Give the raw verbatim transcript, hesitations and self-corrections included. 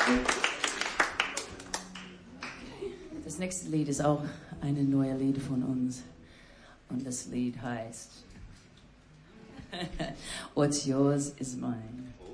Das nächste Lied ist auch eine neue Lied von uns. Und das Lied heißt What's Yours is Mine.